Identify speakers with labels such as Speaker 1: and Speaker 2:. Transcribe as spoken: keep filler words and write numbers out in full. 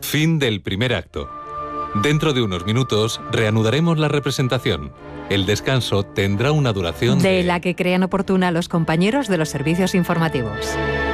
Speaker 1: Fin del primer acto. Dentro de unos minutos reanudaremos la representación. El descanso tendrá una duración
Speaker 2: de
Speaker 1: de...
Speaker 2: la que crean oportuna los compañeros de los servicios informativos.